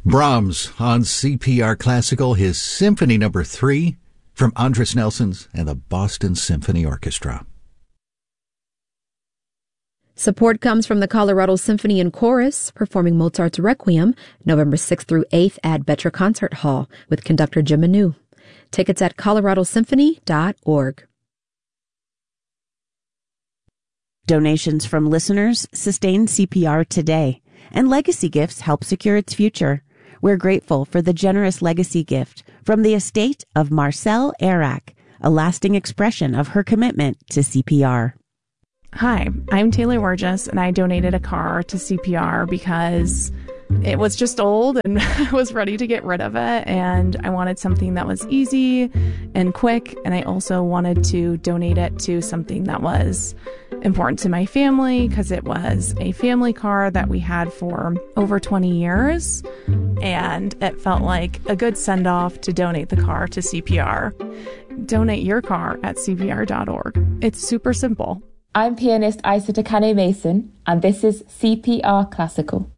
Brahms on CPR Classical, his Symphony No. 3 from Andris Nelsons and the Boston Symphony Orchestra. Support comes from the Colorado Symphony and Chorus, performing Mozart's Requiem November 6th through 8th at Betra Concert Hall with conductor Jim Manu. Tickets at coloradosymphony.org. Donations from listeners sustain CPR today, and legacy gifts help secure its future. We're grateful for the generous legacy gift from the estate of Marcel Arac, a lasting expression of her commitment to CPR. Hi, I'm Taylor Wargis, and I donated a car to CPR because it was just old and I was ready to get rid of it, and I wanted something that was easy and quick, and I also wanted to donate it to something that was important to my family because it was a family car that we had for over 20 years, and it felt like a good send-off to donate the car to CPR. Donate your car at CPR.org. It's super simple. I'm pianist Isa Takane Mason, and this is CPR Classical.